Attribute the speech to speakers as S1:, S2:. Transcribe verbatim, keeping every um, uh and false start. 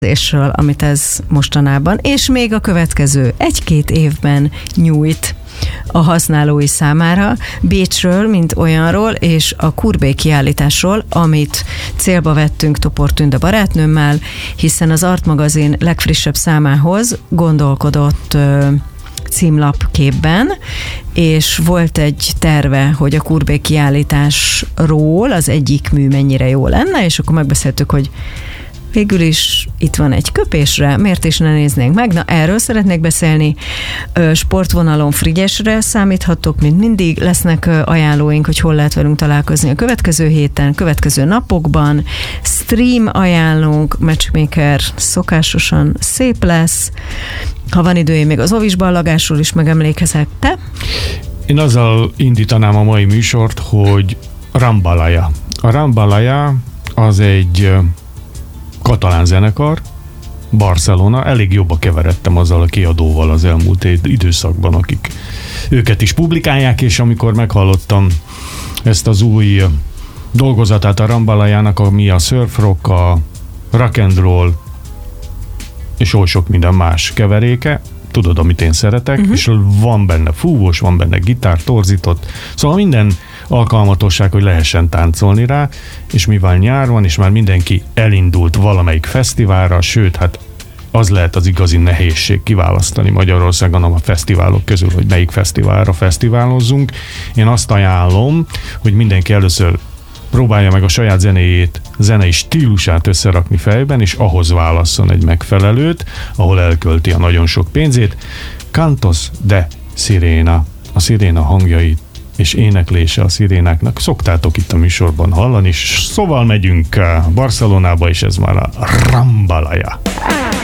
S1: és amit ez mostanában, és még a következő egy-két évben nyújt a használói számára, Bécsről, mint olyanról, és a Courbet kiállításról, amit célba vettünk Topor Tünde barátnőmmel, hiszen az Art magazin legfrissebb számához gondolkodott ö, címlapképben, és volt egy terve, hogy a Courbet kiállításról az egyik mű mennyire jó lenne, és akkor megbeszéltük, hogy végül is itt van egy köpésre, miért is ne néznénk meg? Na, erről szeretnék beszélni. Sportvonalon Frigyesre számíthatok, mint mindig. Lesznek ajánlóink, hogy hol lehet velünk találkozni a következő héten, következő napokban. Stream ajánlónk, Matchmaker szokásosan szép lesz. Ha van idő, én még az ovis ballagásról is megemlékezek. Te?
S2: Én azzal indítanám a mai műsort, hogy Rambalaya. A Rambalaya az egy katalán zenekar, Barcelona, elég jobban keveredtem azzal a kiadóval az elmúlt időszakban, akik őket is publikálják, és amikor meghallottam ezt az új dolgozatát a Rambalayának, ami a surf rock, a rock and roll, és oly sok minden más keveréke, tudod, amit én szeretek, uh-huh. és van benne fúvós, van benne gitár, torzított, szóval minden alkalmatosság, hogy lehessen táncolni rá, és mivel nyár van, és már mindenki elindult valamelyik fesztiválra, sőt, hát az lehet az igazi nehézség kiválasztani Magyarországon a fesztiválok közül, hogy melyik fesztiválra fesztiválozzunk. Én azt ajánlom, hogy mindenki először próbálja meg a saját zenéjét, zenei stílusát összerakni fejben, és ahhoz válasszon egy megfelelőt, ahol elkölti a nagyon sok pénzét. Cantos de Sirena, a sziréna hangjait és éneklése a szirénáknak szoktátok itt a műsorban hallani, és szóval megyünk Barcelonába, és ez már a Rambalaya.